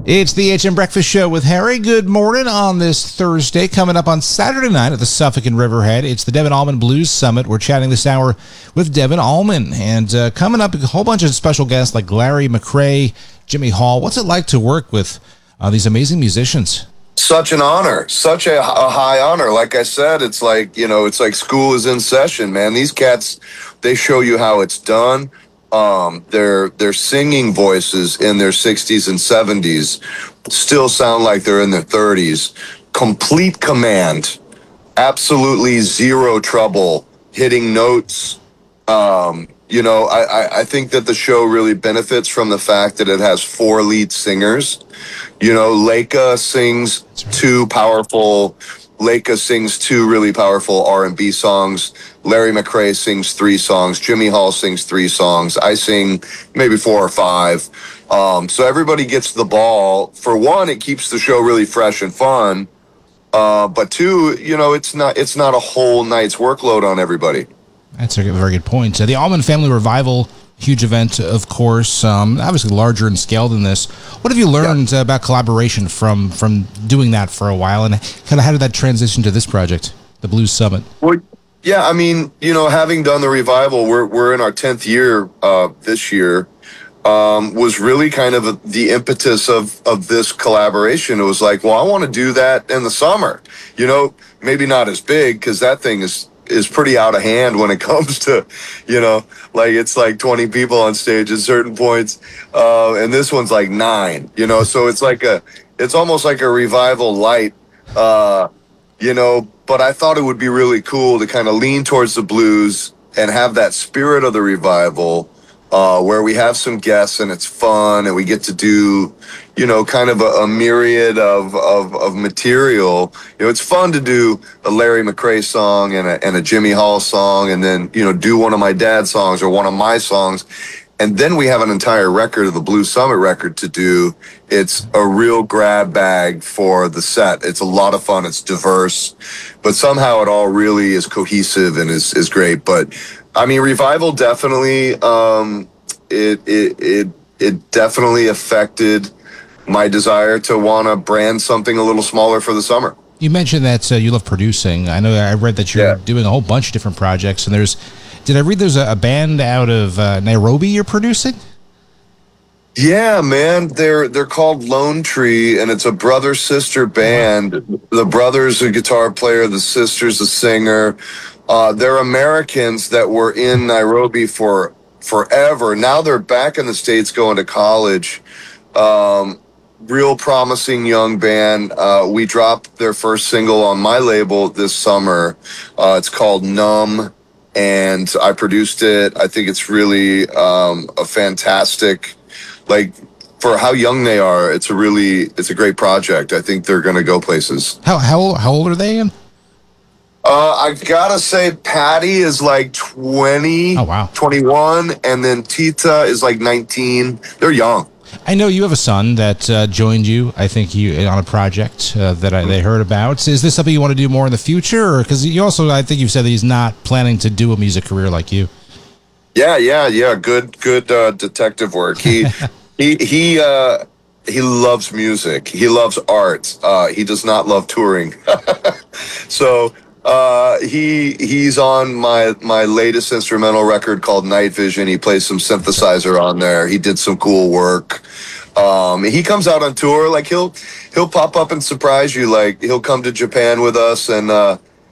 It's the HM Breakfast Show with Harry. Good morning on this Thursday. Coming up on Saturday night at the Suffolk and Riverhead, it's the Devin Allman Blues Summit. We're chatting this hour with Devin Allman. And coming up, a whole bunch of special guests like Larry McCray, Jimmy Hall. What's it like to work with these amazing musicians? Such an honor, such a high honor. Like I said, it's like, it's like school is in session, man. These cats, they show you how it's done. Their singing voices in their 60s and 70s still sound like they're in their 30s. Complete command, absolutely zero trouble hitting notes. I think that the show really benefits from the fact that it has 4 lead singers. Leica sings 2 really powerful R&B songs. Larry McCray sings 3 songs. Jimmy Hall sings 3 songs. I sing maybe 4 or 5. So everybody gets the ball. For one, it keeps the show really fresh and fun. But 2, it's not a whole night's workload on everybody. That's a very good point. The Allman Family Revival, huge event, of course, obviously larger in scale than this. What have you learned about collaboration from doing that for a while, and kind of how did that transition to this project, the Blues Summit? Well, yeah, I mean, having done the Revival, we're in our 10th year this year, was really kind of the impetus of this collaboration. It was like, well, I want to do that in the summer. Maybe not as big, because that thing is pretty out of hand when it comes to, it's like 20 people on stage at certain points. And this one's like 9, so it's almost like a Revival light, but I thought it would be really cool to kind of lean towards the blues and have that spirit of the Revival, where we have some guests and it's fun and we get to do, kind of a myriad of material. It's fun to do a Larry McCray song and a Jimmy Hall song, and then, do one of my dad's songs or one of my songs. And then we have an entire record of the Blues Summit record to do. It's a real grab bag for the set. It's a lot of fun. It's diverse, but somehow it all really is cohesive and is great. But I mean, Revival definitely, it definitely affected my desire to want to brand something a little smaller for the summer. You mentioned that you love producing. I know I read that you're doing a whole bunch of different projects, and did I read there's a band out of Nairobi you're producing? Yeah, man, they're called Lone Tree, and it's a brother-sister band. The brother's a guitar player, the sister's a singer. They're Americans that were in Nairobi for forever. Now they're back in the States going to college. Real promising young band. We dropped their first single on my label this summer. It's called Numb, and I produced it. I think it's really a fantastic, for how young they are, it's a great project. I think they're going to go places. How old are they in? I gotta say, Patty is like 20, 21, and then Tita is like 19. They're young. I know you have a son that joined you, I think, on a project that they heard about. Is this something you want to do more in the future? Because you also, I think you've said that he's not planning to do a music career like you. Yeah. Good detective work. He loves music. He loves art. He does not love touring. So he's on my latest instrumental record called Night Vision. He plays some synthesizer on there. He did some cool work. He comes out on tour. Like he'll pop up and surprise you. Like he'll come to Japan with us, and